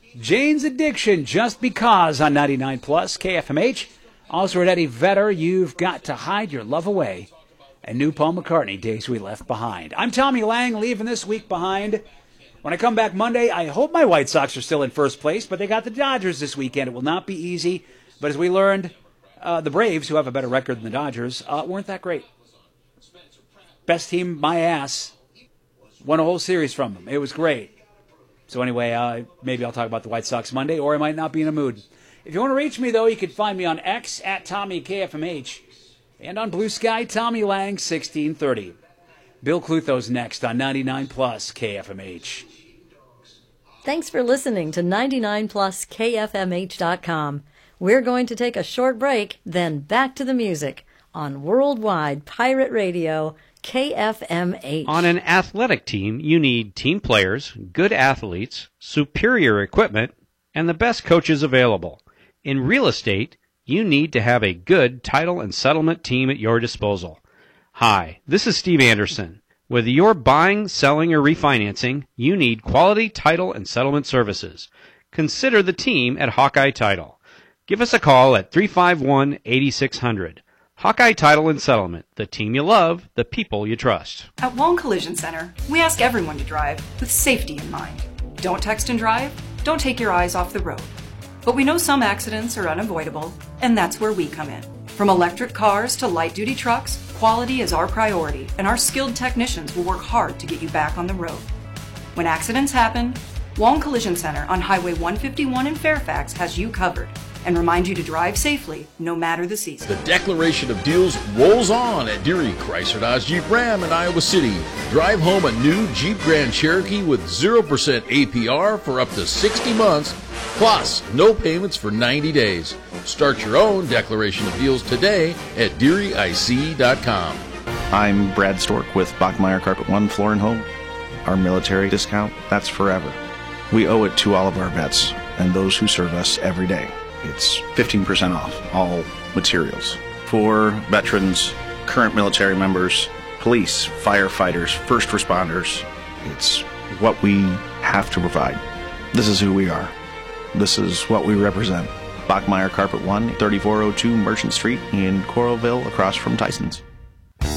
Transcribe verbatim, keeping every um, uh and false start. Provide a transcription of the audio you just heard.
Jane's Addiction, Just Because on ninety-nine plus K F M H. Also at Eddie Vedder, You've Got to Hide Your Love Away. And new Paul McCartney, Days We Left Behind. I'm Tommy Lang, leaving this week behind. When I come back Monday, I hope my White Sox are still in first place, but they got the Dodgers this weekend. It will not be easy. But as we learned, uh, the Braves, who have a better record than the Dodgers, uh, weren't that great. Best team, my ass, won a whole series from them. It was great. So anyway, uh, maybe I'll talk about the White Sox Monday, or I might not be in a mood. If you want to reach me, though, you can find me on X, at Tommy K F M H, and on Blue Sky, Tommy Lang, sixteen thirty. Bill Clutho's next on ninety-nine plus K F M H. Thanks for listening to ninety-nine plus K F M H dot com. We're going to take a short break, then back to the music on Worldwide Pirate Radio, K F M H. On an athletic team, you need team players, good athletes, superior equipment, and the best coaches available. In real estate, you need to have a good title and settlement team at your disposal. Hi, this is Steve Anderson. Whether you're buying, selling, or refinancing, you need quality title and settlement services. Consider the team at Hawkeye Title. Give us a call at three five one, eight six zero zero. Hawkeye Title and Settlement, the team you love, the people you trust. At Wong Collision Center, we ask everyone to drive with safety in mind. Don't text and drive, don't take your eyes off the road. But we know some accidents are unavoidable, and that's where we come in. From electric cars to light-duty trucks, quality is our priority, and our skilled technicians will work hard to get you back on the road. When accidents happen, Wong Collision Center on Highway one fifty-one in Fairfax has you covered and reminds you to drive safely no matter the season. The declaration of deals rolls on at Deary Chrysler Dodge Jeep Ram in Iowa City. Drive home a new Jeep Grand Cherokee with zero percent A P R for up to sixty months, plus no payments for ninety days. Start your own declaration of deals today at Deary I C dot com. I'm Brad Stork with Bachmeyer Carpet One Floor and Home. Our military discount, that's forever. We owe it to all of our vets and those who serve us every day. It's fifteen percent off all materials. For veterans, current military members, police, firefighters, first responders, it's what we have to provide. This is who we are. This is what we represent. Bachmeyer Carpet One, thirty-four oh two Merchant Street in Coralville, across from Tyson's.